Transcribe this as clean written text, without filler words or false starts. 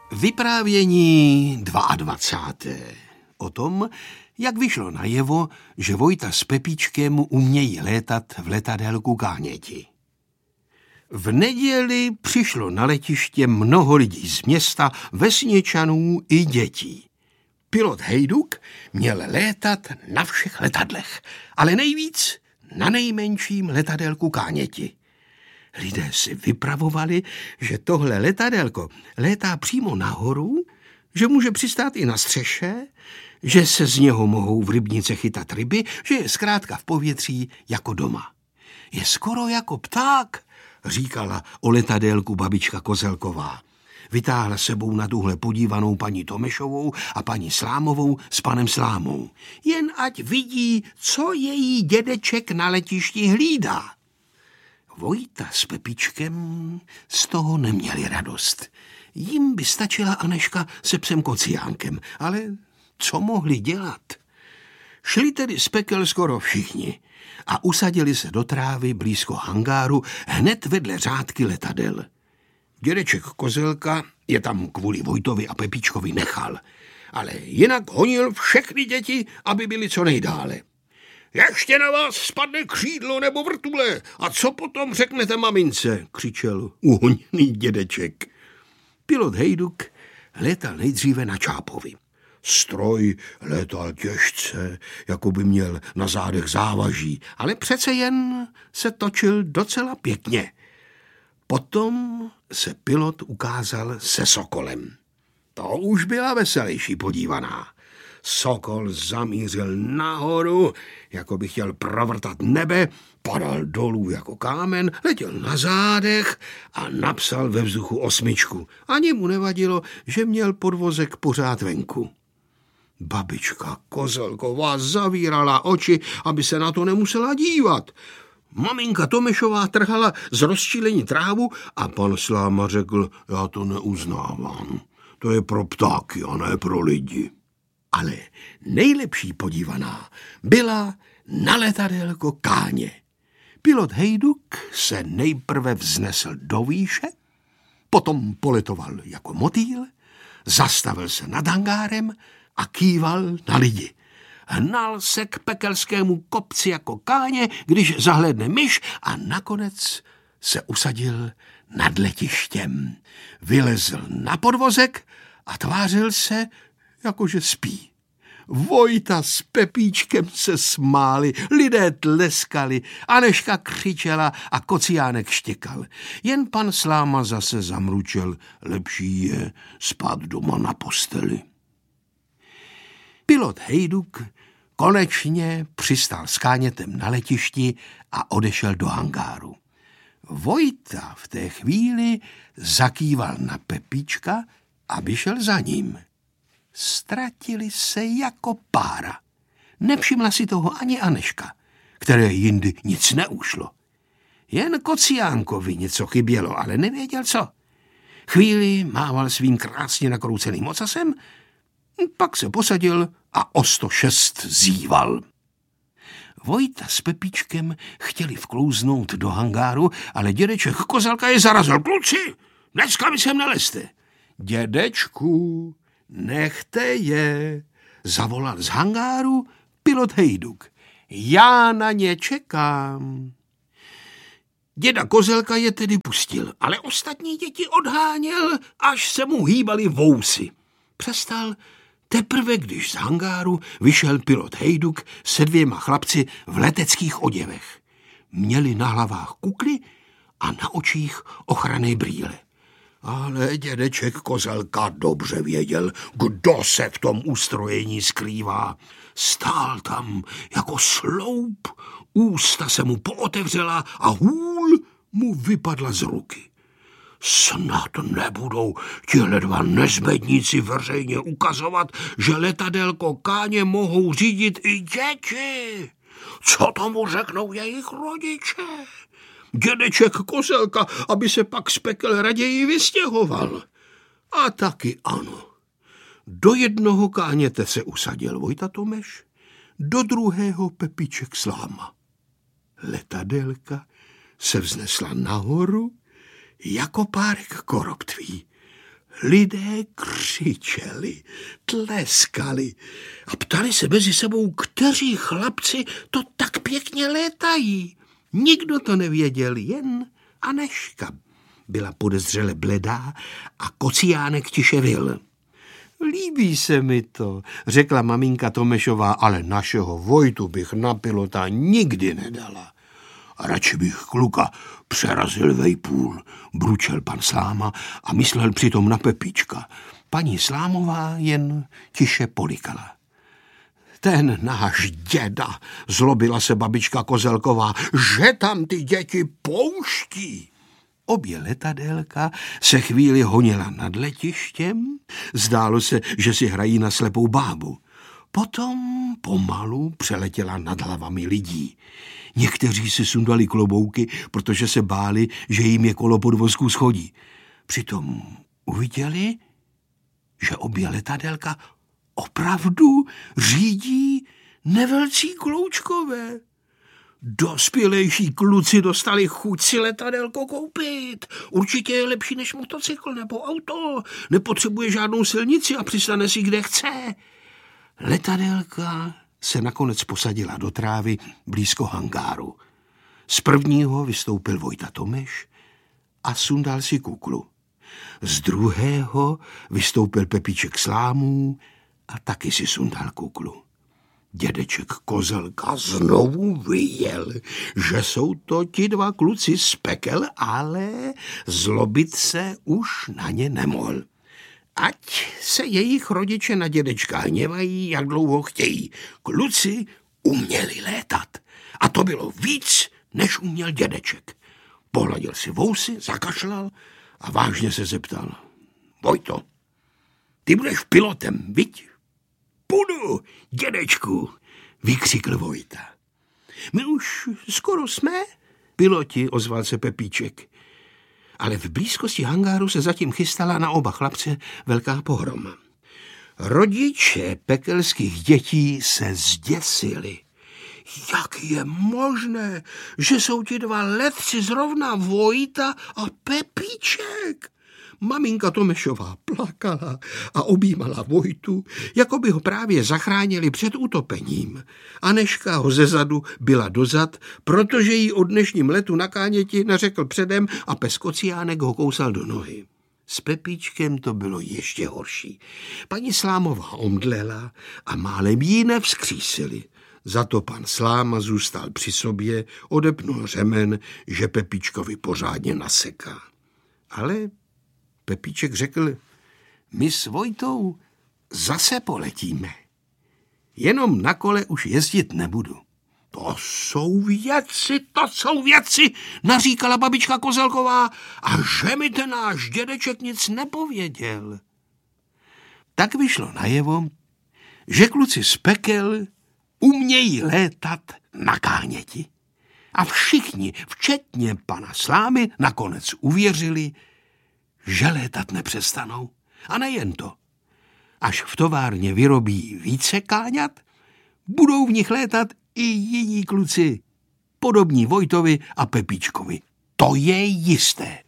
Vyprávění 22. O tom, jak vyšlo najevo, že Vojta s Pepíčkem umějí létat v letadélku Káněti. V neděli přišlo na letiště mnoho lidí z města, vesničanů i dětí. Pilot Hejduk měl létat na všech letadlech, ale nejvíc na nejmenším letadélku Káněti. Lidé si vypravovali, že tohle letadélko létá přímo nahoru, že může přistát i na střeše, že se z něho mohou v rybnice chytat ryby, že je zkrátka v povětří jako doma. Je skoro jako pták, říkala o letadélku babička Kozelková. Vytáhla sebou na tuhle podívanou paní Tomešovou a paní Slámovou s panem Slámou. Jen ať vidí, co její dědeček na letišti hlídá. Vojta s Pepíčkem z toho neměli radost. Jim by stačila Aneška se psem Kociánkem, ale co mohli dělat? Šli tedy z pekel skoro všichni a usadili se do trávy blízko hangáru hned vedle řádky letadel. Dědeček Kozelka je tam kvůli Vojtovi a Pepíčkovi nechal, ale jinak honil všechny děti, aby byli co nejdále. Ještě na vás spadne křídlo nebo vrtule a co potom řeknete mamince, křičel uhoněný dědeček. Pilot Hejduk létal nejdříve na Čápovi. Stroj létal těžce, jako by měl na zádech závaží, ale přece jen se točil docela pěkně. Potom se pilot ukázal se Sokolem. To už byla veselější podívaná. Sokol zamířil nahoru, jako by chtěl provrtat nebe, padal dolů jako kámen, letěl na zádech a napsal ve vzduchu 8. Ani mu nevadilo, že měl podvozek pořád venku. Babička Kozelková zavírala oči, aby se na to nemusela dívat. Maminka Tomešová trhala z rozčílení trávu a pan Sláma řekl, já to neuznávám. To je pro ptáky a ne pro lidi. Ale nejlepší podívaná byla na letadélko Káně. Pilot Hejduk se nejprve vznesl do výše, potom poletoval jako motýl, zastavil se nad hangárem a kýval na lidi. Hnal se k pekelskému kopci jako Káně, když zahlédne myš a nakonec se usadil nad letištěm. Vylezl na podvozek a tvářil se, jakože spí. Vojta s Pepíčkem se smáli, lidé tleskali, Aneška křičela a Kociánek štěkal. Jen pan Sláma zase zamručel, lepší je spát doma na posteli. Pilot Hejduk konečně přistál s Kánětem na letišti a odešel do hangáru. Vojta v té chvíli zakýval na Pepíčka, aby šel za ním. Ztratili se jako pára. Nevšimla si toho ani Aneška, které jindy nic neušlo. Jen Kociánkovi něco chybělo, ale nevěděl co. Chvíli mával svým krásně nakrouceným ocasem, pak se posadil a o 106 zíval. Vojta s Pepíčkem chtěli vklouznout do hangáru, ale dědeček Kozelka je zarazil. Kluci, dneska mi sem nelezte. Dědečku, nechte je, zavolal z hangáru pilot Hejduk. Já na ně čekám. Děda Kozelka je tedy pustil, ale ostatní děti odháněl, až se mu hýbaly vousy. Přestal teprve, když z hangáru vyšel pilot Hejduk se 2 chlapci v leteckých oděvech. Měli na hlavách kukly a na očích ochranné brýle. Ale dědeček Kozelka dobře věděl, kdo se v tom ustrojení skrývá. Stál tam jako sloup, ústa se mu pootevřela a hůl mu vypadla z ruky. Snad nebudou tihle 2 nezbedníci veřejně ukazovat, že letadélko Káně mohou řídit i děti. Co tomu řeknou jejich rodiče? Dědeček Kozelka, aby se pak z pekel raději vystěhoval. A taky ano. Do jednoho Káněte se usadil Vojta Tomeš, do druhého Pepíček Sláma. Letadélka se vznesla nahoru jako párek koroptví. Lidé křičeli, tleskali a ptali se mezi sebou, kteří chlapci to tak pěkně létají. Nikdo to nevěděl, jen Anežka byla podezřele bledá a Kociánek tiše vyl. Líbí se mi to, řekla maminka Tomešová, ale našeho Vojtu bych na pilota nikdy nedala. A radši bych kluka přerazil vejpůl, bručel pan Sláma a myslel přitom na Pepíčka. Paní Slámová jen tiše polikala. Ten náš děda, zlobila se babička Kozelková, že tam ty děti pouští. Obě letadélka se chvíli honila nad letištěm, zdálo se, že si hrají na slepou bábu. Potom pomalu přeletěla nad hlavami lidí. Někteří si sundali klobouky, protože se báli, že jim je kolo podvozku schodí. Přitom uviděli, že obě letadélka opravdu řídí nevelcí Kloučkové. Dospělejší kluci dostali chuť si letadélko koupit. Určitě je lepší než motocykl nebo auto. Nepotřebuje žádnou silnici a přistane si kde chce. Letadélka se nakonec posadila do trávy blízko hangáru. Z prvního vystoupil Vojta Tomeš a sundal si kuklu. Z druhého vystoupil Pepíček Slámů a taky si sundal kuklu. Dědeček Kozelka znovu vyjel, že jsou to ti dva kluci z pekel, ale zlobit se už na ně nemohl. Ať se jejich rodiče na dědečka hněvají, jak dlouho chtějí. Kluci uměli létat. A to bylo víc, než uměl dědeček. Pohladil si vousy, zakašlal a vážně se zeptal. Vojto, ty budeš pilotem, viď? Budu, dědečku, vykřikl Vojta. My už skoro jsme, piloti, ozval se Pepíček. Ale v blízkosti hangáru se zatím chystala na oba chlapce velká pohroma. Rodiče pekelských dětí se zděsili. Jak je možné, že jsou ti dva letci zrovna Vojta a Pepíček? Maminka Tomešová plakala a objímala Vojtu, jako by ho právě zachránili před utopením. Anežka ho zezadu byla dozad, protože jí o dnešním letu na Káněti nařekl předem a pes Kociánek ho kousal do nohy. S Pepíčkem to bylo ještě horší. Paní Slámová omdlela a málem jí nevzkřísili. Za to pan Sláma zůstal při sobě, odepnul řemen, že Pepíčkovi pořádně naseká. Ale Pepíček řekl, my s Vojtou zase poletíme. Jenom na kole už jezdit nebudu. To jsou věci, naříkala babička Kozelková, a že mi ten náš dědeček nic nepověděl. Tak vyšlo najevo, že kluci z pekel umějí létat na Káněti. A všichni, včetně pana Slámy, nakonec uvěřili, že létat nepřestanou. A nejen to. Až v továrně vyrobí více káňat, budou v nich létat i jiní kluci, podobní Vojtovi a Pepíčkovi. To je jisté.